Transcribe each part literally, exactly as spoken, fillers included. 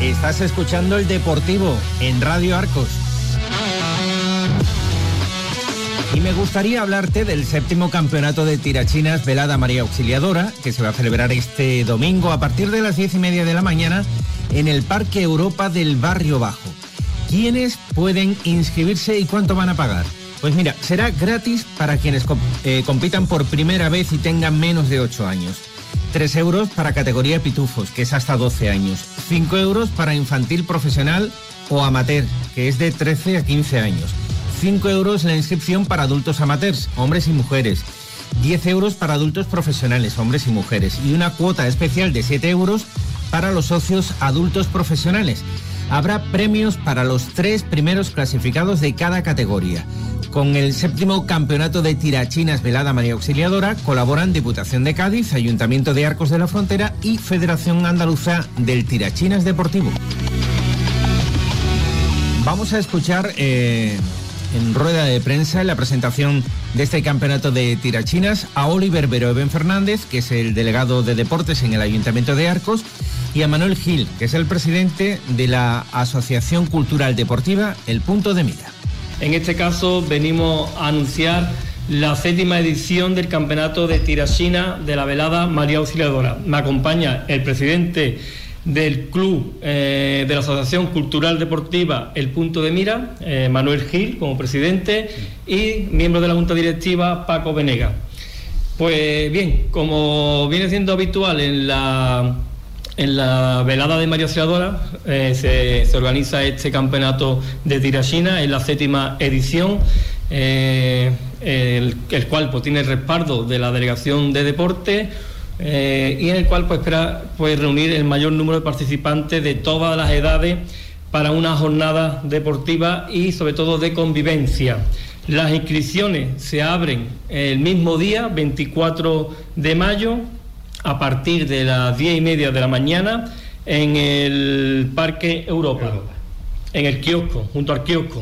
Estás escuchando El Deportivo en Radio Arcos. Y me gustaría hablarte del séptimo campeonato de tirachinas Velada María Auxiliadora, que se va a celebrar este domingo a partir de las diez y media de la mañana en el Parque Europa del Barrio Bajo. ¿Quiénes pueden inscribirse y cuánto van a pagar? Pues mira, será gratis para quienes eh, compitan por primera vez y tengan menos de ocho años. tres euros para categoría pitufos, que es hasta doce años. cinco euros para infantil profesional o amateur, que es de trece a quince años. cinco euros la inscripción para adultos amateurs, hombres y mujeres. diez euros para adultos profesionales, hombres y mujeres. Y una cuota especial de siete euros para los socios adultos profesionales. Habrá premios para los tres primeros clasificados de cada categoría. Con el séptimo campeonato de tirachinas Velada María Auxiliadora colaboran Diputación de Cádiz, Ayuntamiento de Arcos de la Frontera y Federación Andaluza del Tirachinas Deportivo. Vamos a escuchar eh, en rueda de prensa en la presentación de este campeonato de tirachinas a Oliver Beroeben Fernández, que es el delegado de deportes en el Ayuntamiento de Arcos, y a Manuel Gil, que es el presidente de la Asociación Cultural Deportiva El Punto de Mira. En este caso venimos a anunciar la séptima edición del campeonato de tirachina de la Velada María Auxiliadora. Me acompaña el presidente del club eh, de la Asociación Cultural Deportiva El Punto de Mira, eh, Manuel Gil como presidente, y miembro de la Junta Directiva, Paco Venegas. Pues bien, como viene siendo habitual en la... En la Velada de María Auxiliadora eh, se, se organiza este campeonato de tirachina, en la séptima edición, eh, el, el cual pues, tiene el respaldo de la Delegación de Deporte eh, y en el cual pues, espera pues, reunir el mayor número de participantes de todas las edades para una jornada deportiva y sobre todo de convivencia. Las inscripciones se abren el mismo día, veinticuatro de mayo, a partir de las diez y media de la mañana en el Parque Europa, Europa. en el kiosco, junto al kiosco.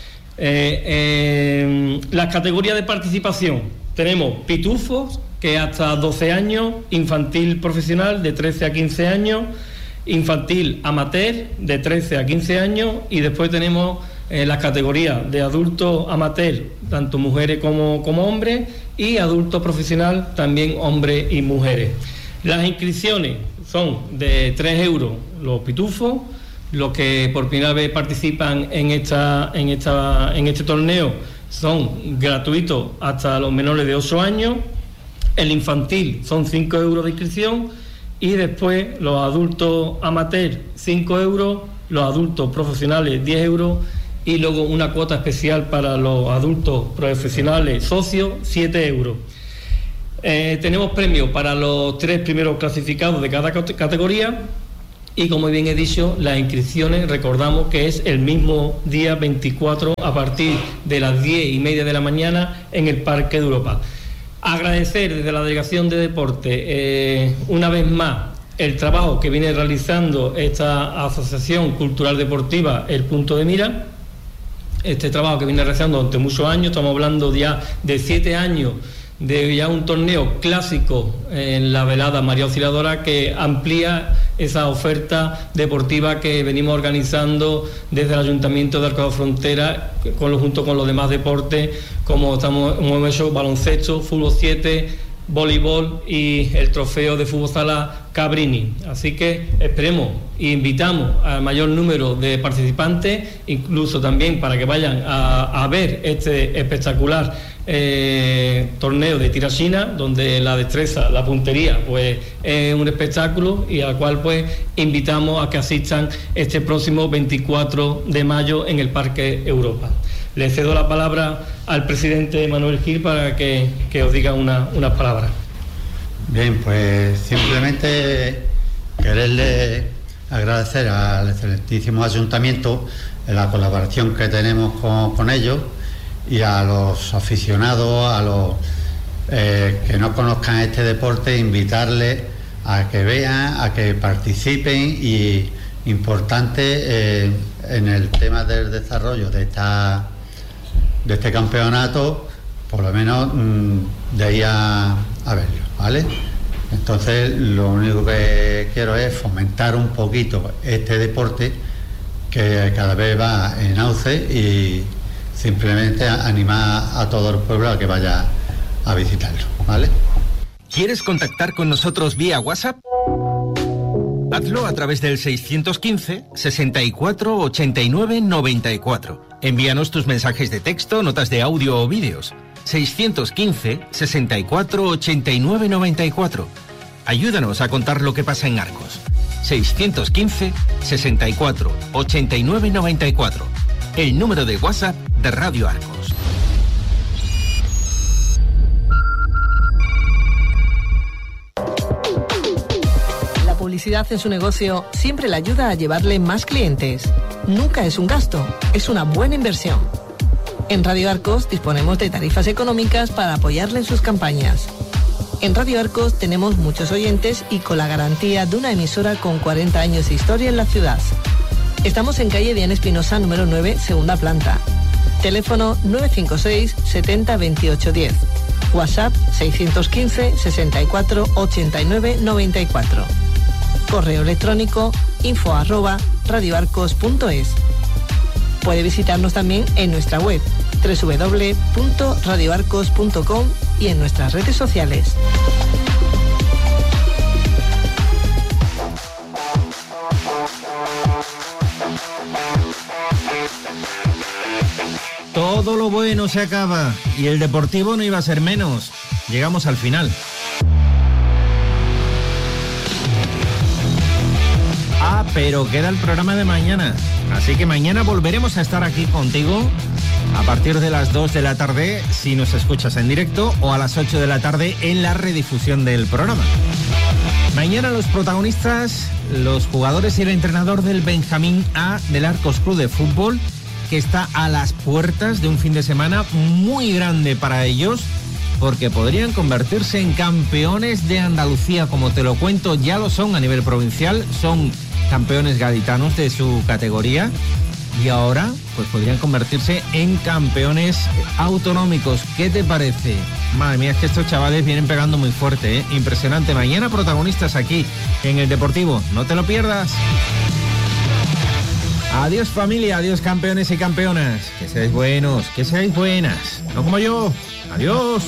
Eh, eh, las categorías de participación, tenemos pitufos, que hasta doce años, infantil profesional de trece a quince años, infantil amateur de trece a quince años, y después tenemos eh, las categorías de adultos amateur, tanto mujeres como, como hombres, y adulto profesional, también hombres y mujeres. Las inscripciones son de tres euros los pitufos, los que por primera vez participan en, esta, en, esta, en este torneo son gratuitos hasta los menores de ocho años, el infantil son cinco euros de inscripción, y después los adultos amateur cinco euros, los adultos profesionales diez euros, y luego una cuota especial para los adultos profesionales socios, siete euros. Eh, tenemos premios para los tres primeros clasificados de cada categoría y, como bien he dicho, las inscripciones, recordamos que es el mismo día veinticuatro a partir de las diez y media de la mañana en el Parque de Europa. Agradecer desde la Delegación de Deporte eh, una vez más el trabajo que viene realizando esta Asociación Cultural Deportiva El Punto de Mira. Este trabajo que viene realizando durante muchos años, estamos hablando ya de siete años de ya un torneo clásico en la Velada María Auxiliadora, que amplía esa oferta deportiva que venimos organizando desde el Ayuntamiento de Arcos de la Frontera, con, junto con los demás deportes, como estamos, hemos hecho baloncesto, fútbol siete, voleibol y el trofeo de fútbol sala Cabrini. Así que esperemos e invitamos al mayor número de participantes, incluso también para que vayan a, a ver este espectacular eh, torneo de tirachina, donde la destreza, la puntería, pues es un espectáculo, y al cual pues invitamos a que asistan este próximo veinticuatro de mayo en el Parque Europa. Le cedo la palabra al presidente Manuel Gil para que, que os diga una, unas palabras. Bien, pues simplemente quererle agradecer al excelentísimo ayuntamiento la colaboración que tenemos con, con ellos, y a los aficionados, a los eh, que no conozcan este deporte, invitarles a que vean, a que participen, y importante eh, en el tema del desarrollo de esta de este campeonato, por lo menos mmm, de ahí a, a verlo, ¿vale? Entonces, lo único que quiero es fomentar un poquito este deporte que cada vez va en auge y simplemente animar a todo el pueblo a que vaya a visitarlo, ¿vale? ¿Quieres contactar con nosotros vía WhatsApp? Hazlo a través del seiscientos quince, sesenta y cuatro, ochenta y nueve, noventa y cuatro. Envíanos tus mensajes de texto, notas de audio o vídeos. seiscientos quince, sesenta y cuatro, ochenta y nueve, noventa y cuatro. Ayúdanos a contar lo que pasa en Arcos. seiscientos quince, sesenta y cuatro, ochenta y nueve, noventa y cuatro. El número de WhatsApp de Radio Arcos. La publicidad en su negocio siempre le ayuda a llevarle más clientes. Nunca es un gasto, es una buena inversión. En Radio Arcos disponemos de tarifas económicas para apoyarle en sus campañas. En Radio Arcos tenemos muchos oyentes y con la garantía de una emisora con cuarenta años de historia en la ciudad. Estamos en calle Diana Espinosa, número nueve, segunda planta. Teléfono nueve cinco seis, setenta, veintiocho diez. WhatsApp seiscientos quince, sesenta y cuatro, ochenta y nueve, noventa y cuatro. Correo electrónico info arroba radioarcos punto es. Puede visitarnos también en nuestra web doble u doble u doble u punto radioarcos punto com y en nuestras redes sociales. Todo lo bueno se acaba y el Deportivo no iba a ser menos. Llegamos al final. Ah, pero queda el programa de mañana. Así que mañana volveremos a estar aquí contigo a partir de las dos de la tarde si nos escuchas en directo o a las ocho de la tarde en la redifusión del programa. Mañana los protagonistas, los jugadores y el entrenador del Benjamín A del Arcos Club de Fútbol, que está a las puertas de un fin de semana muy grande para ellos, porque podrían convertirse en campeones de Andalucía, como te lo cuento, ya lo son a nivel provincial, son campeones gaditanos de su categoría y ahora pues podrían convertirse en campeones autonómicos. ¿Qué te parece? Madre mía, es que estos chavales vienen pegando muy fuerte, ¿eh? Impresionante. Mañana protagonistas aquí en el Deportivo, no te lo pierdas. Adiós familia, adiós campeones y campeonas. Que seáis buenos, que seáis buenas. No como yo. Adiós.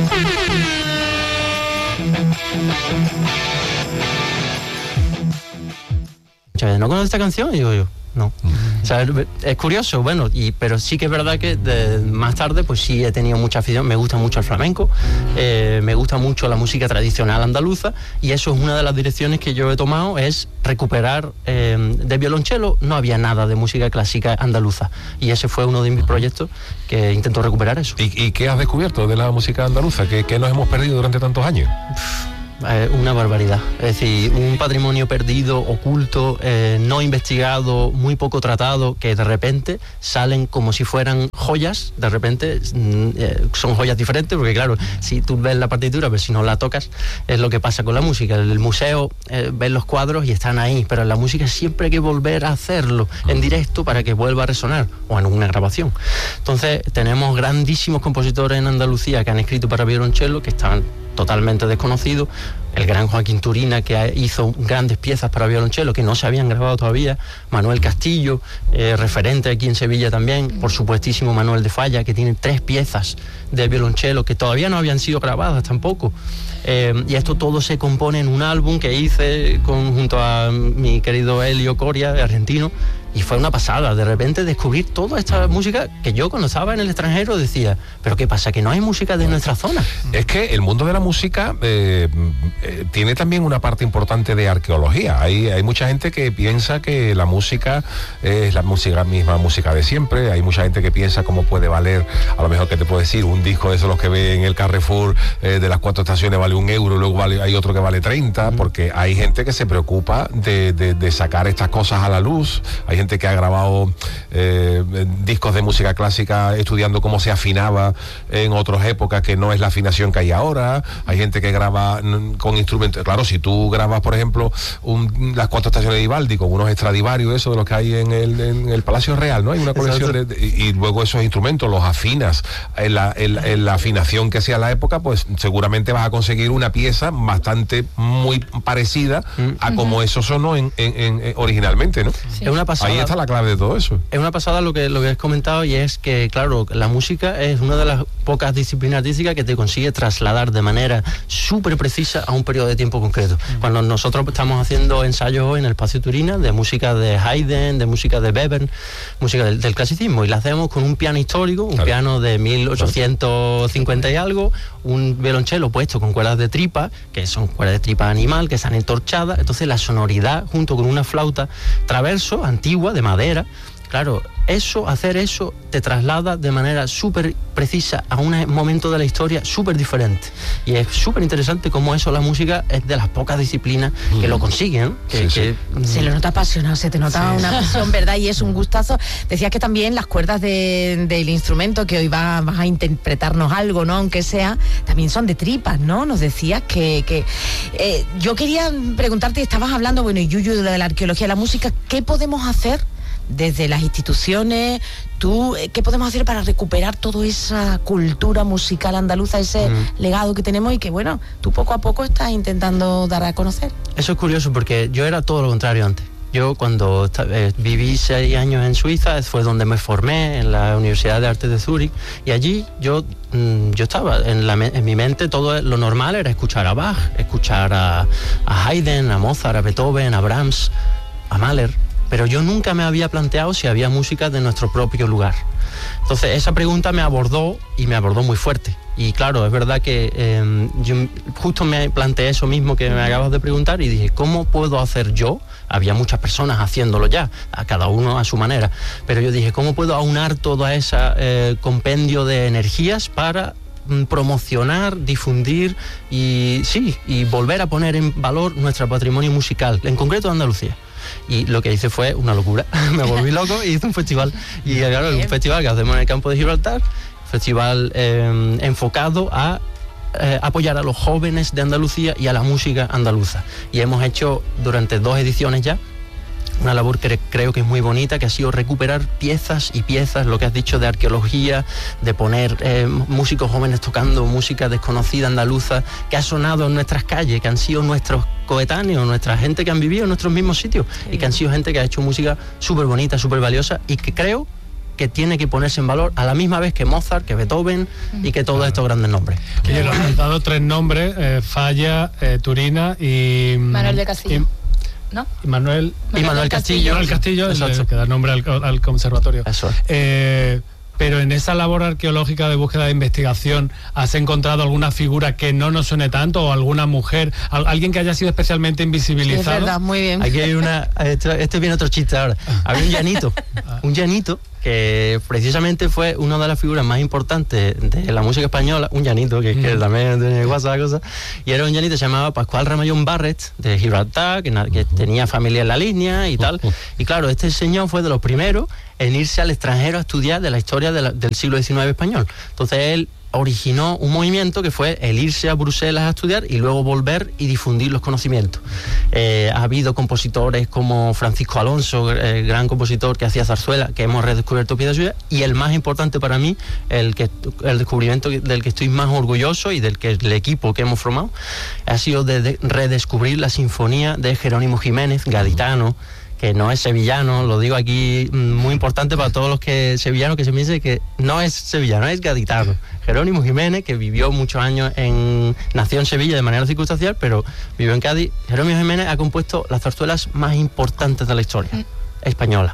¿No conoces esta canción? Y digo yo, no. O sea, es curioso, bueno, y, pero sí que es verdad que de, más tarde pues sí he tenido mucha afición, me gusta mucho el flamenco, eh, me gusta mucho la música tradicional andaluza y eso es una de las direcciones que yo he tomado, es recuperar eh, de violonchelo, no había nada de música clásica andaluza y ese fue uno de mis proyectos que intento recuperar eso. ¿Y, y qué has descubierto de la música andaluza? ¿Qué, qué nos hemos perdido durante tantos años? Uf. Eh, una barbaridad, es decir, un patrimonio perdido, oculto, eh, no investigado, muy poco tratado, que de repente salen como si fueran joyas, de repente eh, son joyas diferentes, porque claro, si tú ves la partitura, pero si no la tocas, es lo que pasa con la música. El museo, eh, ves los cuadros y están ahí, pero en la música siempre hay que volver a hacerlo en directo para que vuelva a resonar, o en una grabación. Entonces, tenemos grandísimos compositores en Andalucía que han escrito para violonchelo, que están totalmente desconocido, el gran Joaquín Turina, que hizo grandes piezas para violonchelo que no se habían grabado todavía, Manuel Castillo, eh, referente aquí en Sevilla también, por supuestísimo Manuel de Falla, que tiene tres piezas de violonchelo que todavía no habían sido grabadas tampoco, eh, y esto todo se compone en un álbum que hice con, junto a mi querido Elio Coria, argentino, y fue una pasada, de repente descubrir toda esta música que yo cuando estaba en el extranjero decía, pero ¿qué pasa? Que no hay música de nuestra zona. Es que el mundo de la música eh, eh, tiene también una parte importante de arqueología. Hay, hay mucha gente que piensa que la música es la música misma música de siempre. Hay mucha gente que piensa cómo puede valer, a lo mejor que te puedo decir, un disco de esos los que ve en el Carrefour eh, de las cuatro estaciones vale un euro, luego vale, hay otro que vale treinta, porque hay gente que se preocupa de, de, de sacar estas cosas a la luz. Hay gente que ha grabado eh, discos de música clásica estudiando cómo se afinaba en otras épocas, que no es la afinación que hay ahora. Hay gente que graba con instrumentos. Claro, si tú grabas, por ejemplo, un, las cuatro estaciones de Vivaldi con unos Stradivarius, eso de los que hay en el, en el Palacio Real, ¿no? Hay una colección de, de, y luego esos instrumentos los afinas en la, en, en la afinación que hacía la época, pues seguramente vas a conseguir una pieza bastante muy parecida a como uh-huh. eso sonó en, en, en, originalmente, ¿no? Sí. Es una pasada. Ahí está la clave de todo eso. Es una pasada lo que, lo que has comentado, y es que, claro, la música es una de las pocas disciplinas artísticas que te consigue trasladar de manera súper precisa a un periodo de tiempo concreto. Uh-huh. Cuando nosotros estamos haciendo ensayos hoy en el Espacio Turina de música de Haydn, de música de Webern, música del, del clasicismo, y la hacemos con un piano histórico, un claro. piano de mil ochocientos cincuenta y algo, un violonchelo puesto con cuerdas de tripa, que son cuerdas de tripa animal, que están entorchadas. Entonces la sonoridad, junto con una flauta traverso antigua de madera, claro, eso, hacer eso te traslada de manera súper precisa a un momento de la historia súper diferente. Y es súper interesante cómo eso, la música, es de las pocas disciplinas que lo consiguen. Que, sí, que, sí. Se lo nota apasionado, se te nota sí. una pasión, ¿verdad? Y es un gustazo. Decías que también las cuerdas de, del instrumento, que hoy va, vas a interpretarnos algo, ¿no? Aunque sea, también son de tripas, ¿no? Nos decías que... que eh, yo quería preguntarte, estabas hablando, bueno, y Yuyu, de la arqueología de la música, ¿qué podemos hacer desde las instituciones? ¿Tú qué podemos hacer para recuperar toda esa cultura musical andaluza, ese mm. legado que tenemos y que, bueno, tú poco a poco estás intentando dar a conocer? Eso es curioso, porque yo era todo lo contrario antes. Yo cuando eh, viví seis años en Suiza, fue donde me formé en la Universidad de Arte de Zúrich, y allí yo, mm, yo estaba, en, la, en mi mente todo lo normal era escuchar a Bach, escuchar a, a Haydn, a Mozart, a Beethoven, a Brahms, a Mahler, pero yo nunca me había planteado si había música de nuestro propio lugar. Entonces esa pregunta me abordó, y me abordó muy fuerte. Y claro, es verdad que eh, yo justo me planteé eso mismo que me acabas de preguntar, y dije, ¿cómo puedo hacer yo? Había muchas personas haciéndolo ya, a cada uno a su manera, pero yo dije, ¿cómo puedo aunar todo ese eh, compendio de energías para promocionar, difundir y sí, y volver a poner en valor nuestro patrimonio musical, en concreto de Andalucía? Y lo que hice fue una locura. Me volví loco y hice un festival. Y claro, un festival que hacemos en el campo de Gibraltar, festival eh, enfocado a eh, apoyar a los jóvenes de Andalucía y a la música andaluza. Y hemos hecho durante dos ediciones ya una labor que creo que es muy bonita, que ha sido recuperar piezas y piezas, lo que has dicho de arqueología, de poner eh, músicos jóvenes tocando música desconocida andaluza, que ha sonado en nuestras calles, que han sido nuestros coetáneos, nuestra gente que han vivido en nuestros mismos sitios, sí. y que han sido gente que ha hecho música súper bonita, súper valiosa, y que creo que tiene que ponerse en valor a la misma vez que Mozart, que Beethoven uh-huh. y que todos estos grandes nombres. Y nos han dado tres nombres, eh, Falla, eh, Turina y... Manuel de Castillo. Y, ¿no? Y Manuel, y Manuel Castillo. Manuel Castillo, el, el que da nombre al, al conservatorio. Eso es. Eh, pero en esa labor arqueológica de búsqueda de investigación, ¿has encontrado alguna figura que no nos suene tanto, o alguna mujer, alguien que haya sido especialmente invisibilizado? Sí, es verdad, muy bien. Aquí hay una... Esto, esto viene otro chiste ahora. Había un llanito, un llanito que precisamente fue una de las figuras más importantes de la música española, un llanito que, que también tiene guasa cosa, y era un llanito que se llamaba Pascual Ramallón Barret, de Gibraltar, que, que tenía familia en la línea y tal, y claro, este señor fue de los primeros en irse al extranjero a estudiar de la historia de la, del siglo diecinueve español. Entonces él originó un movimiento que fue el irse a Bruselas a estudiar y luego volver y difundir los conocimientos. Eh, ha habido compositores como Francisco Alonso, el gran compositor que hacía zarzuela, que hemos redescubierto piezas suyas, y el más importante para mí, el, que, el descubrimiento del que estoy más orgulloso y del que el equipo que hemos formado, ha sido de, de redescubrir la sinfonía de Jerónimo Jiménez, gaditano, que no es sevillano, lo digo aquí, muy importante para todos los que sevillanos, que se me dice que no es sevillano, es gaditano. Jerónimo Jiménez, que vivió muchos años en... nació en Sevilla de manera circunstancial, pero vivió en Cádiz. Jerónimo Jiménez ha compuesto las zarzuelas más importantes de la historia mm. española.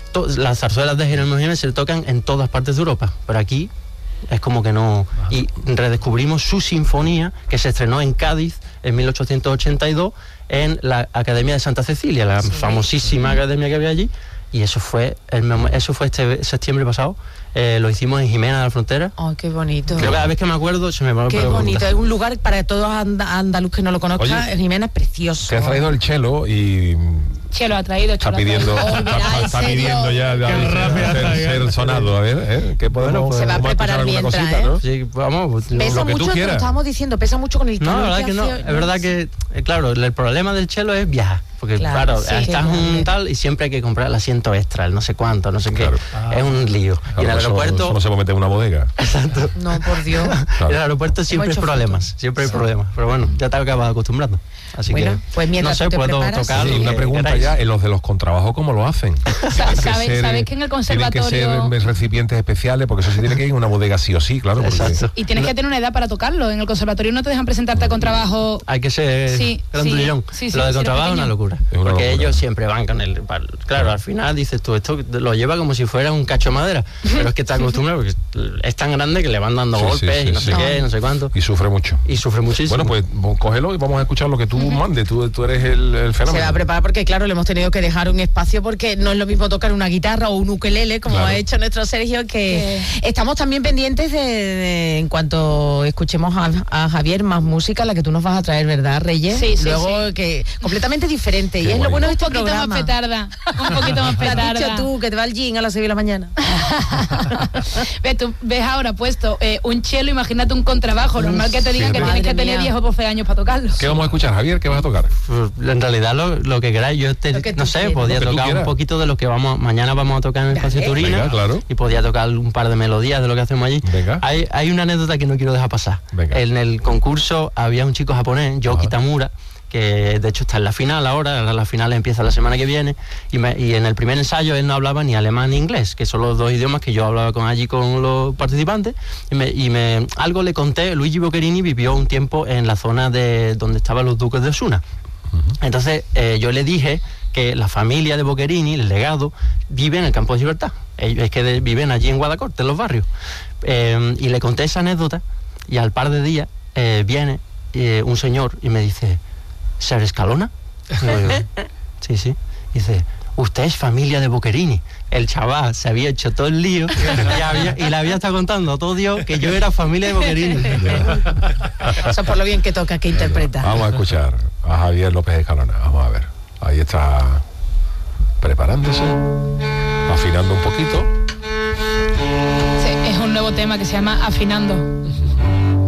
Las zarzuelas de Jerónimo Jiménez se tocan en todas partes de Europa, pero aquí es como que no... Y redescubrimos su sinfonía, que se estrenó en Cádiz en mil ochocientos ochenta y dos en la Academia de Santa Cecilia, la sí. famosísima academia que había allí, y eso fue el, eso fue este septiembre pasado. Eh, lo hicimos en Jimena de la Frontera. ¡Ay, oh, qué bonito! Yo cada vez que me acuerdo se me va a Qué bonito, es un lugar para todos and andaluz que no lo conozcan. Jimena es precioso. Te has traído el chelo y Chelo ha traído, Está Chelo ha pidiendo, traído. está, está- está ¿en serio? pidiendo ya de- Qué rápido ser, está ser llegando. sonado. A ver, ¿eh? ¿Qué podemos, Bueno, pues, Se va a vamos preparar escuchar alguna mientras, cosita, ¿eh? ¿no? Sí, vamos, Pesa lo que tú mucho, te lo quieras. estábamos diciendo, pesa mucho con el No, calor la verdad que no. hace- Es verdad que, eh, claro, el problema del chelo es viajar. Porque, Claro, claro, sí, estás qué un grande. tal y siempre hay que comprar el asiento extra, el no sé cuánto, no sé Claro. qué. Es un lío. Claro, y en el eso- aeropuerto. eso no se puede meter en una bodega. Exacto. No, por Dios. Claro. En el aeropuerto siempre hay hecho problemas. Siempre hay problemas. Pero bueno, ya te acabas acostumbrando. Así Bueno, que. pues mientras no sé, tú te puedo preparas, tocar. Sí, lo una que pregunta queráis. ya, en los de los contrabajos, ¿cómo lo hacen? Tienen que ¿Sabes- ser- sabes que en el conservatorio- Tienen que ser recipientes especiales, porque eso sí tiene que ir en una bodega sí o sí, claro. Porque, Exacto. Y tienes que tener una edad para tocarlo. En el conservatorio no te dejan presentarte con trabajo. Hay que ser Sí, grandullón. sí, sí, sí, Lo de si contrabajo eres es una pequeño. locura. Es una porque locura. ellos siempre van con el. Claro, al final dices tú, esto lo lleva como si fuera un cacho de madera. Pero es que está acostumbrado porque es tan grande que le van dando Sí, sí, golpes sí, y no sí. sé qué, no sé cuánto. Y sufre mucho. Y sufre muchísimo. Bueno, pues vos cógelo y vamos a escuchar lo que tú mandes. Tú, tú eres el, el Se fenómeno. va a preparar porque, claro, le hemos tenido que dejar un espacio porque no es lo mismo tocar una guitarra o un ukelele, como Claro. ha hecho nuestro Sergio, que estamos también pendientes de, de- en cuanto escuchemos a, a Javier, más música, la que tú nos vas a traer, ¿verdad, Reyes? Sí, sí, Luego, sí. que completamente diferente. Qué y es lo guay. bueno de Un este poquito programa. más petarda. Un poquito más Te has petarda. dicho tú que te va el gin a las seis de la mañana. Ves, tú ves ahora puesto eh, un chelo, imagínate un contrabajo. Normal que te digan que Fíjate. tienes que Madre tener mía. diez o doce años para tocarlo. ¿Qué vamos a escuchar, Javier? ¿Qué vas a tocar? Pues, en realidad lo, lo que queráis, yo te- Lo que tú no sé, quieras. podía Lo que tú tocar un quieras. poquito de lo que vamos, mañana vamos a tocar en el Espacio Dale. Turina. Venga, claro. Y podía tocar un par de melodías de lo que hacemos allí. Venga. Hay, hay una anécdota que no quiero dejar pasar. Venga. En el concurso había un chico japonés, Yoki Ajá. Tamura, que de hecho está en la final ahora, ahora la final empieza la semana que viene, y, me- y en el primer ensayo él no hablaba ni alemán ni inglés, que son los dos idiomas que yo hablaba con allí con los participantes, y, me, y me, algo le conté. Luigi Boccherini vivió un tiempo en la zona de donde estaban los duques de Osuna. Entonces eh, yo le dije que la familia de Boccherini, el legado, vive en el Campo de Libertad. Ellos es que de- viven allí en Guadacorte, en los barrios. Eh, y le conté esa anécdota y al par de días eh, viene eh, un señor y me dice, ¿Ser Escalona? Y yo digo, sí, sí. Dice, usted es familia de Boccherini. El chaval se había hecho todo el lío y, había- y le había estado contando a todo Dios que yo era familia de Boccherini. Eso por lo bien que toca, que interpreta. Vamos a escuchar a Javier López Escalona. Vamos a ver. Ahí está preparándose, afinando un poquito. Sí, es un nuevo tema que se llama Afinando.